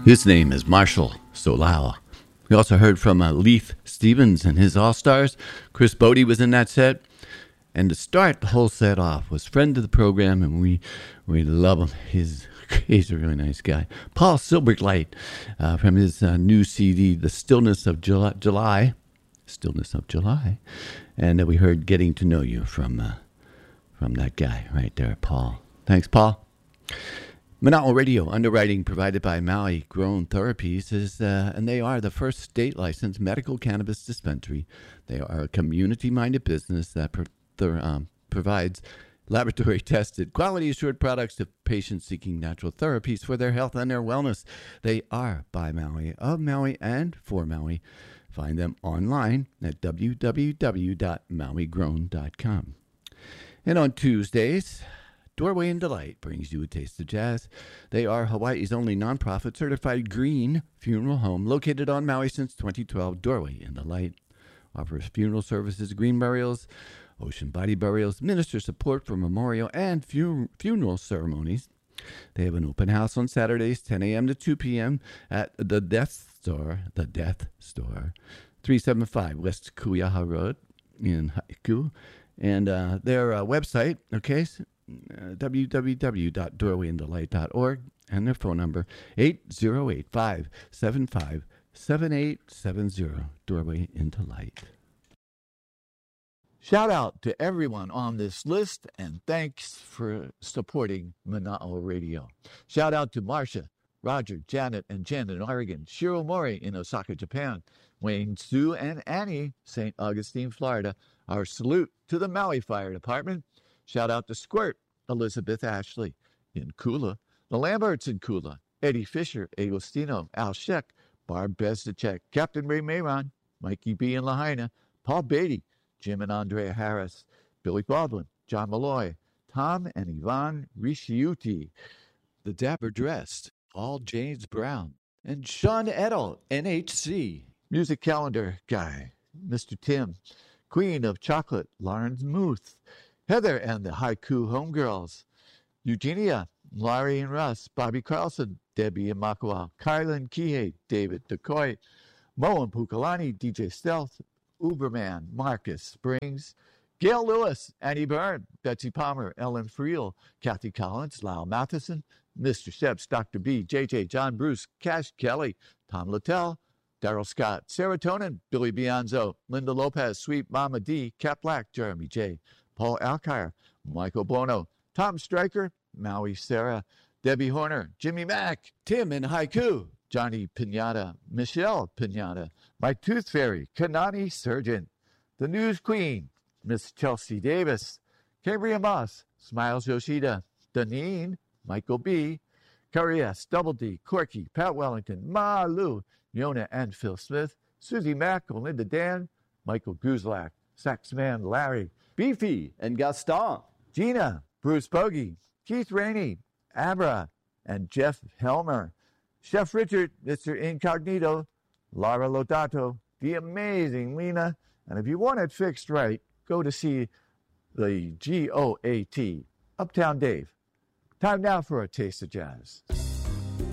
His name is Marshall Solal. We also heard from Leith Stevens and his All-Stars. Chris Bodie was in that set. And to start the whole set off was friend of the program, and we love him. He's a really nice guy. Paul Silbergleit from his new CD, The Stillness of July. Stillness of July. And we heard Getting to Know You from that guy right there, Paul. Thanks, Paul. Mana'o Radio underwriting provided by Maui Grown Therapies and they are the first state-licensed medical cannabis dispensary. They are a community-minded business that provides laboratory-tested, quality-assured products to patients seeking natural therapies for their health and their wellness. They are by Maui, of Maui, and for Maui. Find them online at www.mauigrown.com. And on Tuesdays, Doorway and Delight brings you a taste of jazz. They are Hawaii's only nonprofit certified green funeral home located on Maui since 2012. Doorway and Delight offers funeral services, green burials, ocean body burials, minister support for memorial and funeral ceremonies. They have an open house on Saturdays, 10 a.m. to 2 p.m. at the Death Store, 375 West Kuyaha Road in Haiku. And their website, okay, www.doorwayanddelight.org, and their phone number 808-575-7870. Doorway into Light. Shout out to everyone on this list, and thanks for supporting Mana'o Radio. Shout out to Marcia, Roger, Janet, and Jen in Oregon, Shiro Mori in Osaka, Japan, Wayne, Sue, and Annie, St. Augustine, Florida. Our salute to the Maui Fire Department. Shout out to Squirt, Elizabeth Ashley in Kula, the Lamberts in Kula, Eddie Fisher, Agostino, Al Sheck, Barb Bezdacek, Captain Ray Mayron, Mikey B. in Lahaina, Paul Beatty, Jim and Andrea Harris, Billy Baldwin, John Malloy, Tom and Yvonne Risciuti, the Dapper Dressed, Paul James Brown, and Sean Edel, NHC, Music Calendar Guy, Mr. Tim, Queen of Chocolate, Lawrence Muth, Heather and the Haiku Homegirls, Eugenia, Laurie and Russ, Bobby Carlson, Debbie and Makua, Kylan Kihei, David DeCoy, Mo and Pukalani, DJ Stealth, Uberman, Marcus Springs, Gail Lewis, Annie Byrne, Betsy Palmer, Ellen Friel, Kathy Collins, Lyle Matheson, Mr. Steps, Dr. B, JJ, John Bruce, Cash Kelly, Tom Littell, Daryl Scott, Serotonin, Billy Bianzo, Linda Lopez, Sweet Mama D, Cat Black, Jeremy J, Paul Alkire, Michael Bono, Tom Stryker, Maui Sarah, Debbie Horner, Jimmy Mack, Tim in Haiku, Johnny Pinata, Michelle Pinata, My Tooth Fairy, Kanani Surgeon, The News Queen, Miss Chelsea Davis, Cambria Moss, Smiles Yoshida, Danine, Michael B., Curry S., Double D, Corky, Pat Wellington, Ma Lu, Yona and Phil Smith, Susie Mack, Olinda Dan, Michael Guzlak, Saxman Larry, Beefy and Gaston, Gina, Bruce Bogey, Keith Rainey, Abra, and Jeff Helmer, Chef Richard, Mr. Incognito, Laura Lodato, the amazing Lena, and if you want it fixed right, go to see the GOAT, Uptown Dave. Time now for a taste of jazz.